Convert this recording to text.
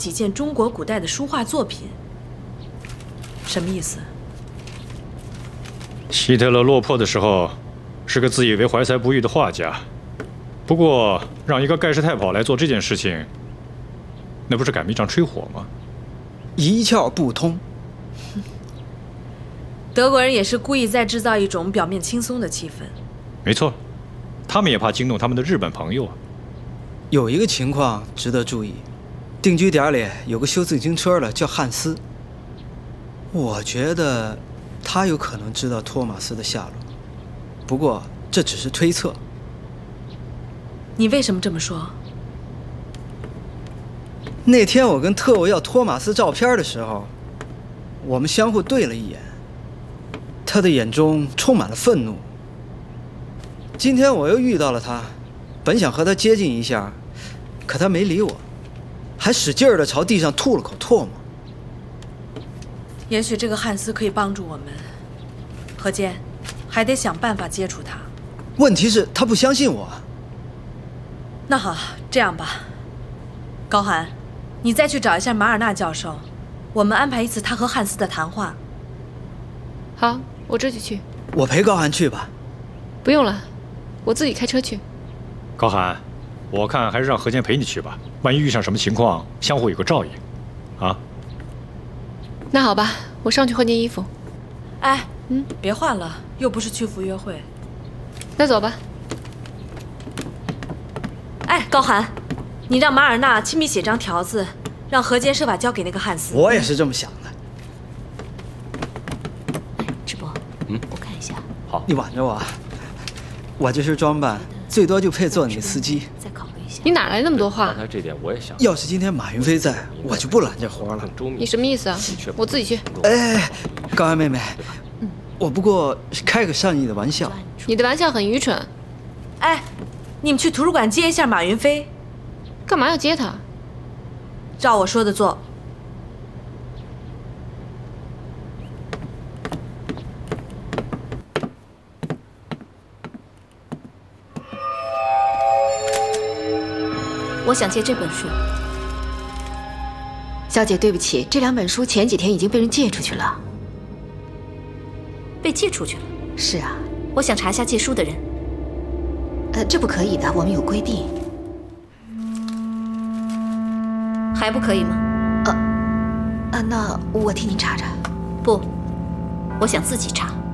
几件中国古代的书画作品，什么意思？ 希特勒落魄的时候，是个自以为怀才不遇的画家。不过，让一个盖世太保来做这件事情，那不是赶迷仗吹火吗？ 一窍不通。 德国人也是故意在制造一种表面轻松的气氛。 没错，他们也怕惊动他们的日本朋友啊。 有一个情况值得注意，定居点里有个修自行车的叫汉斯，我觉得他有可能知道托马斯的下落，不过这只是推测。 你为什么这么说？ 那天我跟特务要托马斯照片的时候，我们相互对了一眼，他的眼中充满了愤怒。今天我又遇到了他，本想和他接近一下，可他没理我，还使劲儿地朝地上吐了口唾沫。 也许这个汉斯可以帮助我们，何坚，还得想办法接触他。 问题是，他不相信我。 那好，这样吧，高寒，你再去找一下马尔纳教授，我们安排一次他和汉斯的谈话。 好，我这就去。 我陪高寒去吧。 不用了，我自己开车去。 高寒，我看还是让何坚陪你去吧，万一遇上什么情况，相互有个照应，啊？ 那好吧，我上去换件衣服。 哎，别换了，又不是去赴约会。 那走吧。 哎，高寒，你让马尔纳亲笔写张条子，让何坚设法交给那个汉斯。 我也是这么想的。 哎，直播，我看一下。 好， 你挽着我，我这身装扮最多就配做你司机。 再考虑一下。 你哪来那么多话？ 刚才这点我也想。 要是今天马云飞在，我就不揽这活了。 你什么意思啊？我自己去。 哎，高寒妹妹，我不过是开个善意的玩笑。 你的玩笑很愚蠢。 哎，你们去图书馆接一下马云飞。 干嘛要接他？ 照我说的做。 我想借这本书。 小姐，对不起，这2本书前几天已经被人借出去了。 被借出去了？ 是啊。 我想查一下借书的人。 这不可以的，我们有规定。 还不可以吗？ 那我替您查查。 不，我想自己查。